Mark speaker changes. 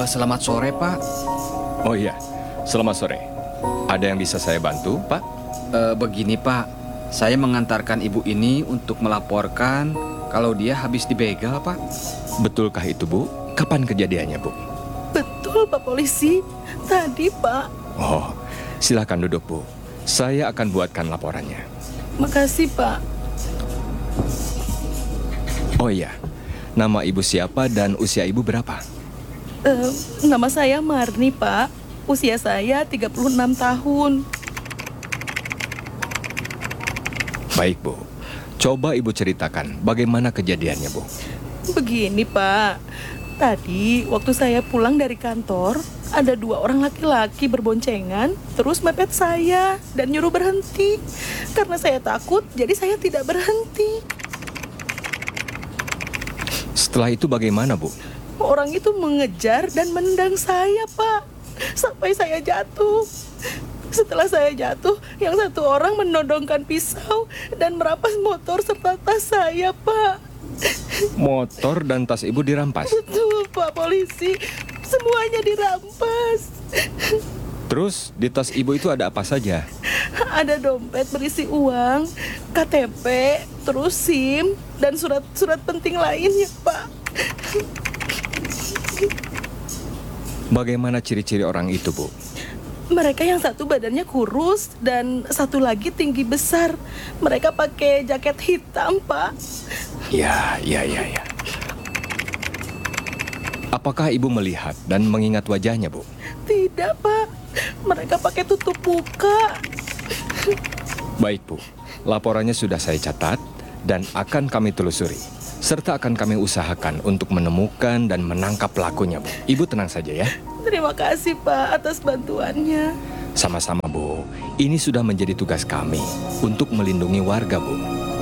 Speaker 1: Selamat sore, Pak.
Speaker 2: Oh iya, selamat sore. Ada yang bisa saya bantu, Pak?
Speaker 1: Begini, Pak. Saya mengantarkan ibu ini untuk melaporkan kalau dia habis dibegal, Pak.
Speaker 2: Betulkah itu, Bu? Kapan kejadiannya, Bu?
Speaker 3: Betul, Pak Polisi. Tadi, Pak.
Speaker 2: Oh, silakan duduk, Bu. Saya akan buatkan laporannya.
Speaker 3: Makasih, Pak.
Speaker 2: Oh iya, nama ibu siapa dan usia ibu berapa?
Speaker 3: Nama saya Marni, Pak. Usia saya 36 tahun.
Speaker 2: Baik, Bu. Coba ibu ceritakan bagaimana kejadiannya, Bu.
Speaker 3: Begini, Pak. Tadi waktu saya pulang dari kantor, ada 2 orang laki-laki berboncengan, terus mepet saya dan nyuruh berhenti. Karena saya takut, jadi saya tidak berhenti.
Speaker 2: Setelah itu bagaimana, Bu?
Speaker 3: Orang itu mengejar dan menendang saya, Pak. Sampai saya jatuh. Setelah saya jatuh, yang satu orang menodongkan pisau dan merampas motor serta tas saya, Pak.
Speaker 2: Motor dan tas ibu dirampas.
Speaker 3: Betul, Pak Polisi. Semuanya dirampas.
Speaker 2: Terus di tas ibu itu ada apa saja?
Speaker 3: Ada dompet berisi uang, KTP, terus SIM, dan surat-surat penting lainnya, Pak.
Speaker 2: Bagaimana ciri-ciri orang itu, Bu?
Speaker 3: Mereka yang satu badannya kurus dan satu lagi tinggi besar. Mereka pakai jaket hitam, Pak.
Speaker 2: Ya. Apakah ibu melihat dan mengingat wajahnya, Bu?
Speaker 3: Tidak, Pak. Mereka pakai tutup muka.
Speaker 2: Baik, Bu. Laporannya sudah saya catat dan akan kami telusuri. Serta akan kami usahakan untuk menemukan dan menangkap pelakunya, Bu. Ibu tenang saja ya.
Speaker 3: Terima kasih, Pak, atas bantuannya.
Speaker 2: Sama-sama, Bu. Ini sudah menjadi tugas kami untuk melindungi warga, Bu.